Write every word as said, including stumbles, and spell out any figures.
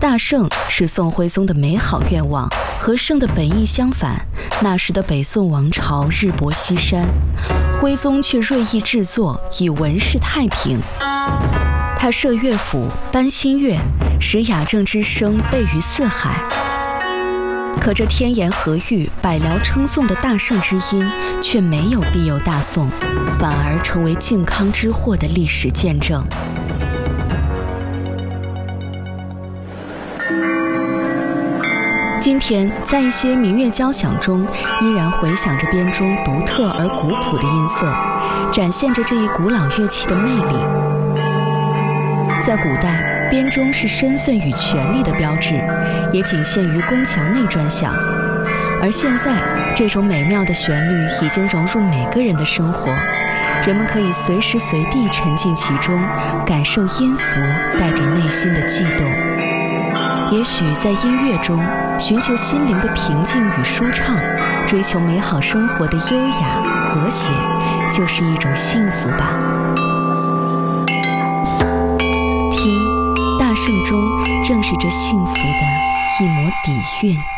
大圣是宋徽宗的美好愿望，和圣的本意相反。那时的北宋王朝日薄西山，徽宗却锐意制作，以文饰太平。他设乐府，颁新乐，使雅正之声备于四海。可这天言和誉、百僚称颂的大圣之音，却没有庇佑大宋，反而成为靖康之祸的历史见证。今天，在一些民乐交响中，依然回响着编钟独特而古朴的音色，展现着这一古老乐器的魅力。在古代，编钟是身份与权力的标志，也仅限于宫墙内专享。而现在，这种美妙的旋律已经融入每个人的生活，人们可以随时随地沉浸其中，感受音符带给内心的悸动。也许在音乐中寻求心灵的平静与舒畅，追求美好生活的优雅和谐，就是一种幸福吧。听，大圣中正是这幸福的一抹底蕴。